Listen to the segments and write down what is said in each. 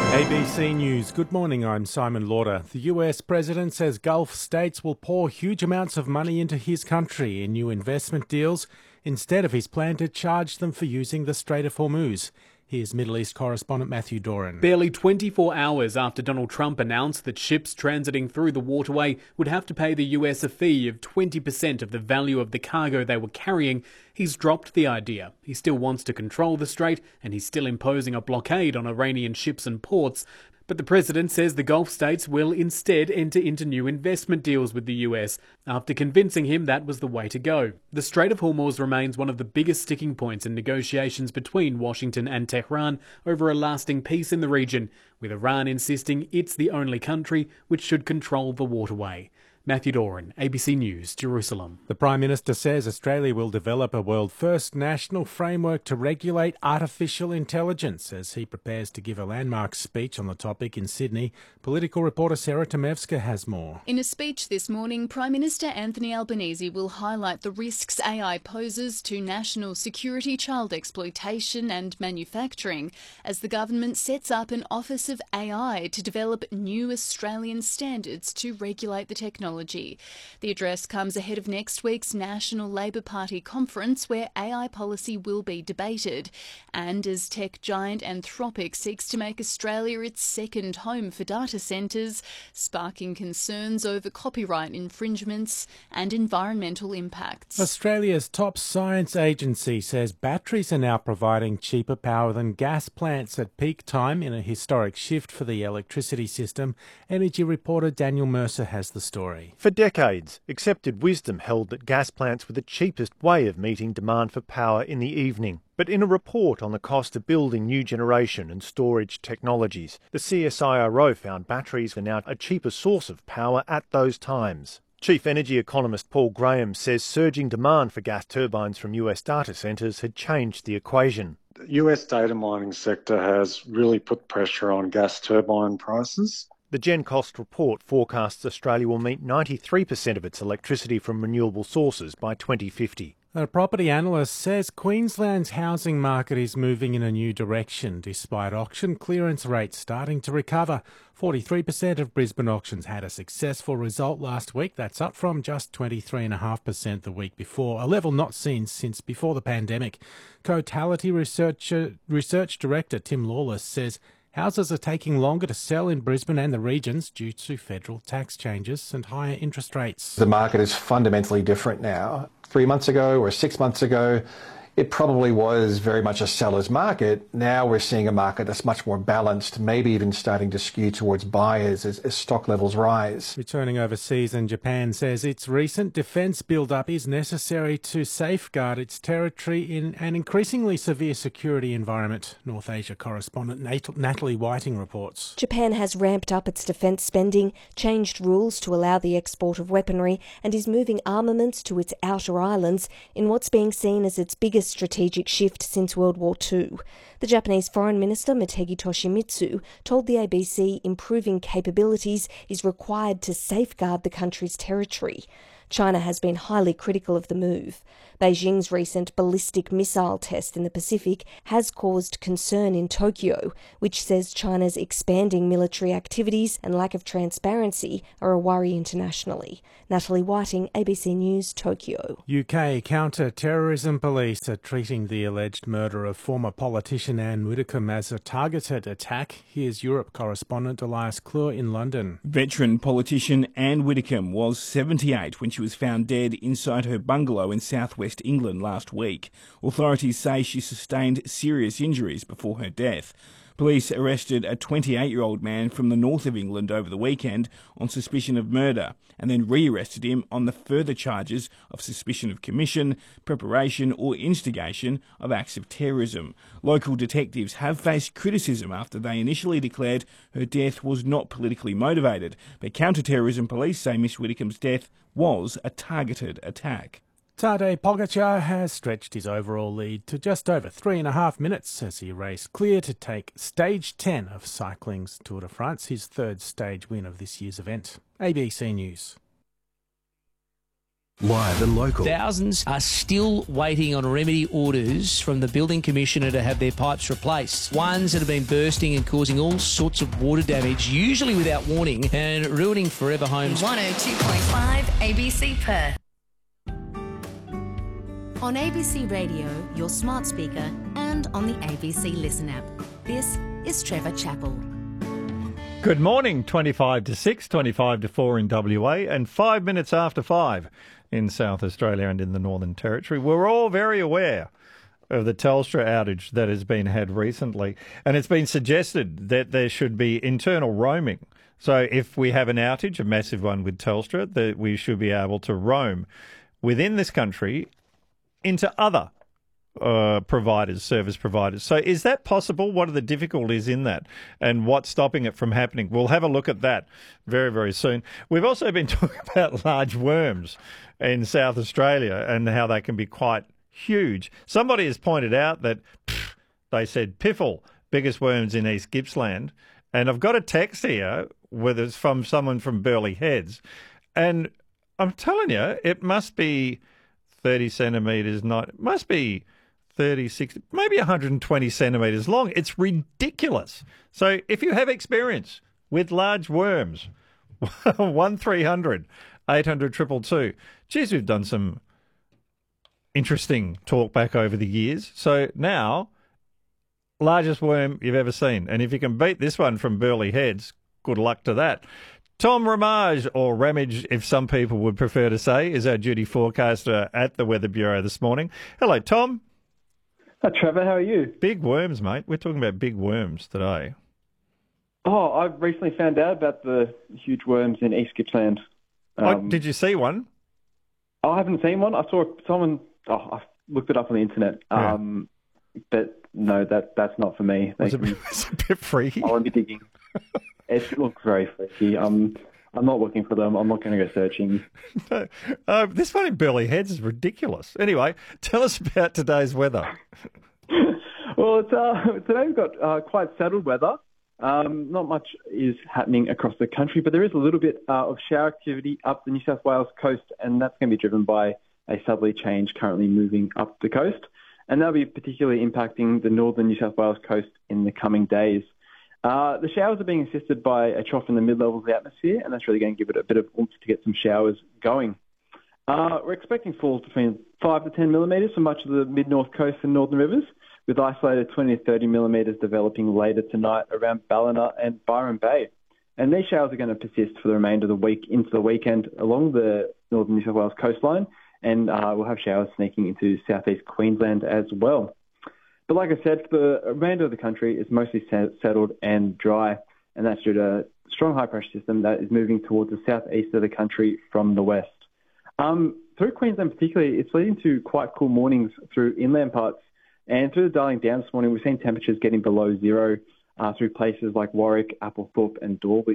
ABC News. Good morning, I'm Simon Lauder. The US president says Gulf states will pour huge amounts of money into his country in new investment deals instead of his plan to charge them for using the Strait of Hormuz. Here's Middle East correspondent Matthew Doran. Barely 24 hours after Donald Trump announced that ships transiting through the waterway would have to pay the US a fee of 20% of the value of the cargo they were carrying, he's dropped the idea. He still wants to control the strait, and he's still imposing a blockade on Iranian ships and ports. But the president says the Gulf states will instead enter into new investment deals with the US, after convincing him that was the way to go. The Strait of Hormuz remains one of the biggest sticking points in negotiations between Washington and Tehran over a lasting peace in the region, with Iran insisting it's the only country which should control the waterway. Matthew Doran, ABC News, Jerusalem. The Prime Minister says Australia will develop a world-first national framework to regulate artificial intelligence as he prepares to give a landmark speech on the topic in Sydney. Political reporter Sarah Tomevska has more. In a speech this morning, Prime Minister Anthony Albanese will highlight the risks AI poses to national security, child exploitation and manufacturing as the government sets up an Office of AI to develop new Australian standards to regulate the technology. The address comes ahead of next week's National Labor Party conference where AI policy will be debated. And as tech giant Anthropic seeks to make Australia its second home for data centres, sparking concerns over copyright infringements and environmental impacts. Australia's top science agency says batteries are now providing cheaper power than gas plants at peak time in a historic shift for the electricity system. Energy reporter Daniel Mercer has the story. For decades, accepted wisdom held that gas plants were the cheapest way of meeting demand for power in the evening. But in a report on the cost of building new generation and storage technologies, the CSIRO found batteries are now a cheaper source of power at those times. Chief energy economist Paul Graham says surging demand for gas turbines from US data centres had changed the equation. The US data mining sector has really put pressure on gas turbine prices. The GenCost report forecasts Australia will meet 93% of its electricity from renewable sources by 2050. A property analyst says Queensland's housing market is moving in a new direction, despite auction clearance rates starting to recover. 43% of Brisbane auctions had a successful result last week. That's up from just 23.5% the week before, a level not seen since before the pandemic. Cotality Research Director Tim Lawless says houses are taking longer to sell in Brisbane and the regions due to federal tax changes and higher interest rates. The market is fundamentally different now. 3 months ago or 6 months ago, it probably was very much a seller's market. Now we're seeing a market that's much more balanced, maybe even starting to skew towards buyers as stock levels rise. Returning overseas, and Japan says its recent defence build-up is necessary to safeguard its territory in an increasingly severe security environment. North Asia correspondent Natalie Whiting reports. Japan has ramped up its defence spending, changed rules to allow the export of weaponry, and is moving armaments to its outer islands in what's being seen as its biggest strategic shift since World War II. The Japanese Foreign Minister Motegi Toshimitsu told the ABC improving capabilities is required to safeguard the country's territory. China has been highly critical of the move. Beijing's recent ballistic missile test in the Pacific has caused concern in Tokyo, which says China's expanding military activities and lack of transparency are a worry internationally. Natalie Whiting, ABC News, Tokyo. UK counter-terrorism police are treating the alleged murder of former politician Anne Widdecombe as a targeted attack. Here's Europe correspondent Elias Clure in London. Veteran politician Anne Widdecombe was 78 when she was found dead inside her bungalow in southwest England last week. Authorities say she sustained serious injuries before her death. Police arrested a 28-year-old man from the north of England over the weekend on suspicion of murder and then re-arrested him on the further charges of suspicion of commission, preparation or instigation of acts of terrorism. Local detectives have faced criticism after they initially declared her death was not politically motivated, but counter-terrorism police say Miss Widdecombe's death was a targeted attack. Tadej Pogacar has stretched his overall lead to just over 3.5 minutes as he raced clear to take Stage 10 of cycling's Tour de France, his third stage win of this year's event. ABC News. Live and local. Thousands are still waiting on remedy orders from the building commissioner to have their pipes replaced. Ones that have been bursting and causing all sorts of water damage, usually without warning, and ruining forever homes. 102.5 ABC Perth. On ABC Radio, your smart speaker, and on the ABC Listen app. This is Trevor Chappell. Good morning, 25 to 6, 25 to 4 in WA, and 5 minutes after 5 in South Australia and in the Northern Territory. We're all very aware of the Telstra outage that has been had recently, and it's been suggested that there should be internal roaming. So if we have an outage, a massive one with Telstra, that we should be able to roam within this country into other providers, service providers. So is that possible? What are the difficulties in that? And what's stopping it from happening? We'll have a look at that very, very soon. We've also been talking about large worms in South Australia and how they can be quite huge. Somebody has pointed out that they said piffle, biggest worms in East Gippsland. And I've got a text here, whether it's from someone from Burleigh Heads. And I'm telling you, it must be 30 centimetres, it must be 30, 60, maybe 120 centimetres long. It's ridiculous. So if you have experience with large worms, 1300 800 222. Geez, we've done some interesting talk back over the years. So now, largest worm you've ever seen. And if you can beat this one from Burleigh Heads, good luck to that. Tom Ramage, or Ramage, if some people would prefer to say, is our duty forecaster at the Weather Bureau this morning. Hello, Tom. Hi, Trevor. How are you? Big worms, mate. We're talking about big worms today. Oh, I've recently found out about the huge worms in East Gippsland. Did you see one? I haven't seen one. I saw someone. I looked it up on the internet. Yeah. But no, that's not for me. It's a bit freaky. I won't be digging. It looks very freaky. I'm not looking for them. I'm not going to go searching. This one in Burleigh Heads is ridiculous. Anyway, tell us about today's weather. Well, today we've got quite settled weather. Not much is happening across the country, but there is a little bit of shower activity up the New South Wales coast, and that's going to be driven by a southerly change currently moving up the coast. And that'll be particularly impacting the northern New South Wales coast in the coming days. The showers are being assisted by a trough in the mid-levels of the atmosphere, and that's really going to give it a bit of oomph to get some showers going. We're expecting falls between 5 to 10 millimetres for much of the mid-north coast and northern rivers, with isolated 20 to 30 millimetres developing later tonight around Ballina and Byron Bay. And these showers are going to persist for the remainder of the week into the weekend along the northern New South Wales coastline, and we'll have showers sneaking into southeast Queensland as well. But like I said, the remainder of the country is mostly settled and dry, and that's due to a strong high-pressure system that is moving towards the southeast of the country from the west. Through Queensland particularly, it's leading to quite cool mornings through inland parts, and through the Darling Downs this morning, we've seen temperatures getting below zero through places like Warwick, Applethorpe and Dalby.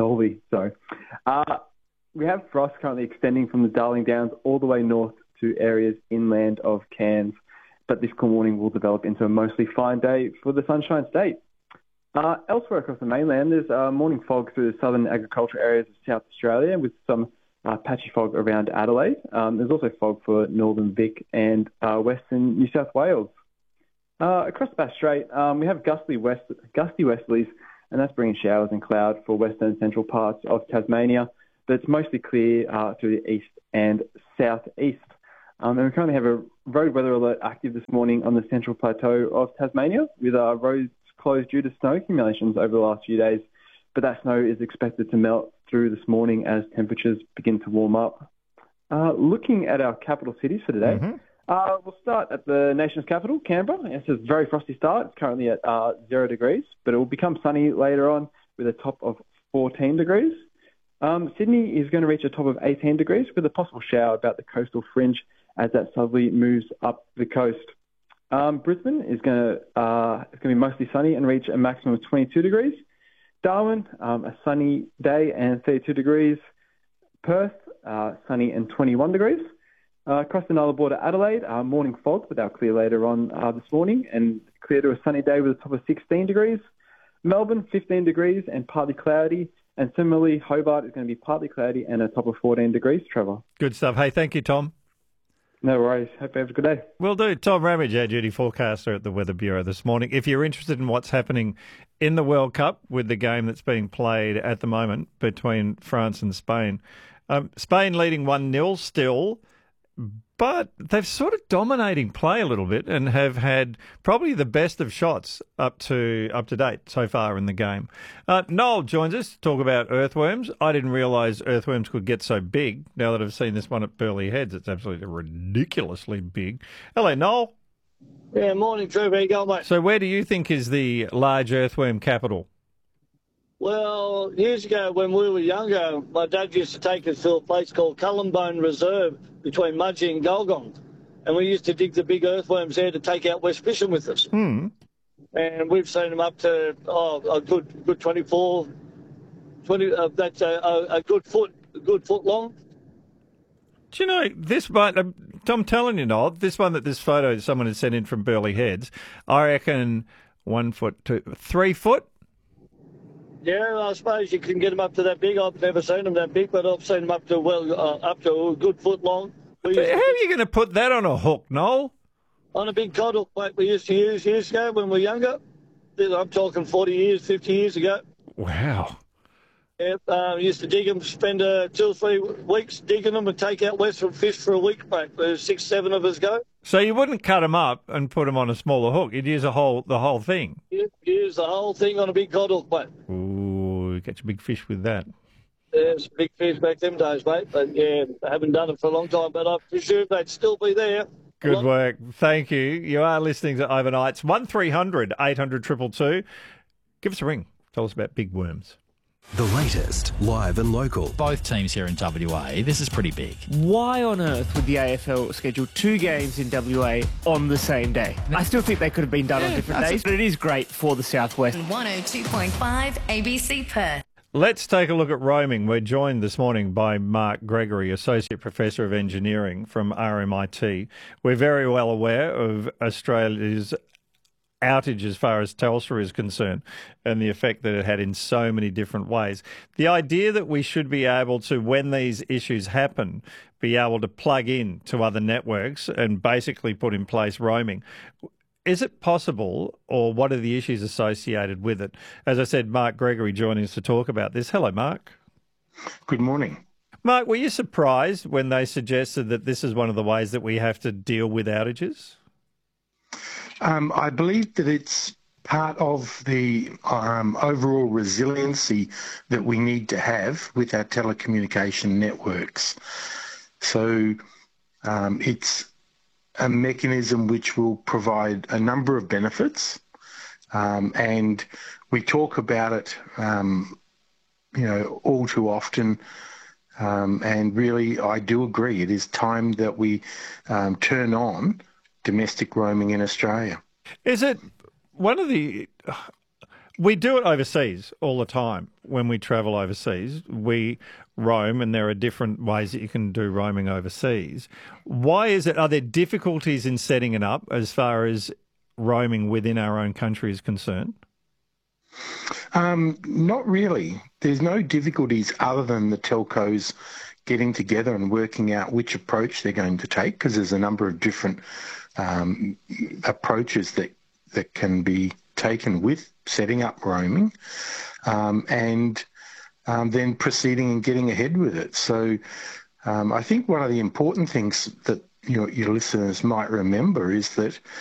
We have frost currently extending from the Darling Downs all the way north to areas inland of Cairns. But this cool morning will develop into a mostly fine day for the Sunshine State. Elsewhere across the mainland, there's morning fog through the southern agricultural areas of South Australia with some patchy fog around Adelaide. There's also fog for northern Vic and western New South Wales. Across the Bass Strait, we have gusty westerlies, and that's bringing showers and cloud for western and central parts of Tasmania, but it's mostly clear through the east and southeast. And we currently have a road weather alert active this morning on the central plateau of Tasmania, with roads closed due to snow accumulations over the last few days. But that snow is expected to melt through this morning as temperatures begin to warm up. Looking at our capital cities for today, we'll start at the nation's capital, Canberra. It's a very frosty start. It's currently at 0 degrees, but it will become sunny later on with a top of 14 degrees. Sydney is going to reach a top of 18 degrees with a possible shower about the coastal fringe as that southerly moves up the coast. Brisbane is going to be mostly sunny and reach a maximum of 22 degrees. Darwin, a sunny day and 32 degrees. Perth, sunny and 21 degrees. Across the Nulla border, Adelaide, morning fog, but they'll clear later on this morning and clear to a sunny day with a top of 16 degrees. Melbourne, 15 degrees and partly cloudy. And similarly, Hobart is going to be partly cloudy and a top of 14 degrees, Trevor. Good stuff. Hey, thank you, Tom. No worries. Hope you have a good day. Will do. Tom Ramage, our duty forecaster at the Weather Bureau this morning. If you're interested in what's happening in the World Cup with the game that's being played at the moment between France and Spain, Spain leading 1-0 still, but they've sort of dominating play a little bit and have had probably the best of shots up to date so far in the game. Noel joins us to talk about earthworms. I didn't realise earthworms could get so big. Now that I've seen this one at Burleigh Heads, it's absolutely ridiculously big. Hello, Noel. Yeah, morning, Trevor. How you going, mate? So where do you think is the large earthworm capital? Well, years ago when we were younger, my dad used to take us to a place called Cullenbone Reserve between Mudgee and Gulgong. And we used to dig the big earthworms there to take out west fishing with us. Hmm. And we've seen them up to a good 24, 20, that's a good foot long. Do you know, this one, I'm telling you, Noel, this one that this photo someone had sent in from Burleigh Heads, I reckon 1 foot, 3 foot. Yeah, I suppose you can get them up to that big. I've never seen them that big, but I've seen them up to a good foot long. How are you going to put that on a hook, Noel? On a big cod hook like we used to use years ago when we were younger. I'm talking 40 years, 50 years ago. Wow. Yeah, used to dig them, spend 2 or 3 weeks digging them and take out western fish for a week, mate. There's 6, 7 of us go. So you wouldn't cut them up and put them on a smaller hook. You'd use the whole thing. Use the whole thing on a big cod hook, mate. Ooh, catch a big fish with that. There's big fish back them days, mate. But yeah, I haven't done it for a long time, but I presume they'd still be there. Good work. Thank you. You are listening to Overnights. 1300 800 222. Give us a ring. Tell us about big worms. The latest, live and local. Both teams here in WA, this is pretty big. Why on earth would the AFL schedule 2 games in WA on the same day? I still think they could have been done on different days, but it is great for the Southwest. 102.5 ABC Perth. Let's take a look at roaming. We're joined this morning by Mark Gregory, Associate Professor of Engineering from RMIT. We're very well aware of Australia's outage as far as Telstra is concerned and the effect that it had in so many different ways. The idea that we should be able to, when these issues happen, be able to plug in to other networks and basically put in place roaming. Is it possible, or what are the issues associated with it? As I said, Mark Gregory joining us to talk about this. Hello, Mark. Good morning. Mark, were you surprised when they suggested that this is one of the ways that we have to deal with outages? I believe that it's part of the overall resiliency that we need to have with our telecommunication networks. So it's a mechanism which will provide a number of benefits, and we talk about it, all too often. And really, I do agree. It is time that we turn on domestic roaming in Australia. Is it one of the... We do it overseas all the time. When we travel overseas, we roam, and there are different ways that you can do roaming overseas. Why is it? Are there difficulties in setting it up as far as roaming within our own country is concerned? Not really. There's no difficulties other than the telcos getting together and working out which approach they're going to take, because there's a number of different approaches that can be taken with setting up roaming, and then proceeding and getting ahead with it. So I think one of the important things that your listeners might remember is that